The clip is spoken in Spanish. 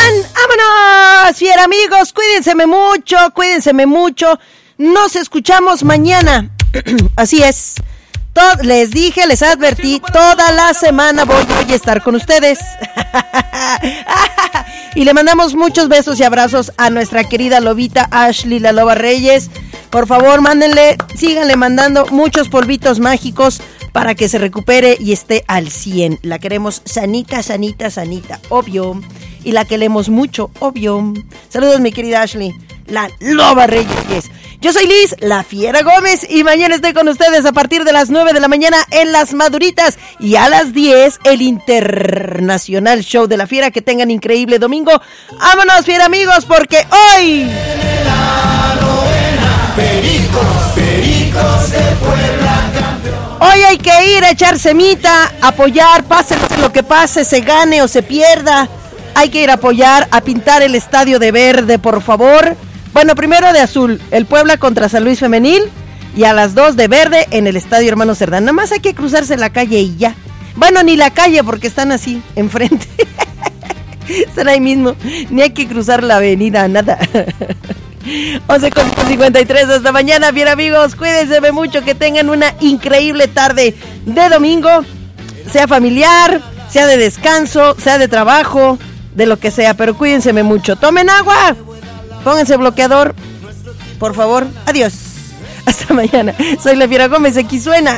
¡Vámonos! Fiera amigos, cuídense mucho. Nos escuchamos mañana. Así es. Les dije, les advertí, toda la semana voy a estar con ustedes. Y le mandamos muchos besos y abrazos a nuestra querida lobita Ashley la Loba Reyes. Por favor, síganle mandando muchos polvitos mágicos para que se recupere y esté al 100. La queremos sanita, obvio. Y la queremos mucho, obvio. Saludos, mi querida Ashley, la Loba Reyes. Yo soy Liz, la Fiera Gómez, y mañana estoy con ustedes a partir de las 9 de la mañana en Las Maduritas, y a las 10 el Internacional Show de la Fiera. Que tengan increíble domingo. ¡Vámonos, Fiera amigos! Porque hoy... Pericos de Puebla, campeón. Hoy hay que ir a echar semita, apoyar, pase lo que pase, se gane o se pierda. Hay que ir a apoyar, a pintar el estadio de verde, por favor. Bueno, primero de azul, el Puebla contra San Luis Femenil, y a las 2 de verde en el Estadio Hermano Cerdán. Nada más hay que cruzarse la calle y ya. Bueno, ni la calle, porque están así, enfrente. Están ahí mismo, ni hay que cruzar la avenida, nada. 11:53, hasta mañana, bien amigos, cuídense mucho, que tengan una increíble tarde de domingo, sea familiar, sea de descanso, sea de trabajo, de lo que sea, pero cuídense mucho, tomen agua, pónganse bloqueador, por favor, adiós, hasta mañana. Soy la Fiera Gómez, aquí suena